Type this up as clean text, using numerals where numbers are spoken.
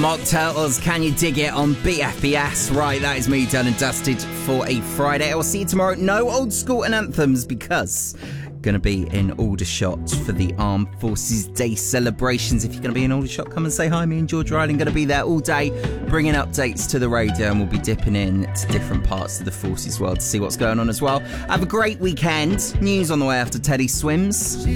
Mock Turtles, Can You Dig It on BFBS? Right, that is me done and dusted for a Friday. I will see you tomorrow. No old school and anthems because going to be in Aldershot for the Armed Forces Day celebrations. If you're going to be in Aldershot, come and say hi. Me and George Ryland going to be there all day bringing updates to the radio, and we'll be dipping in to different parts of the Forces world to see what's going on as well. Have a great weekend. News on the way after Teddy Swims.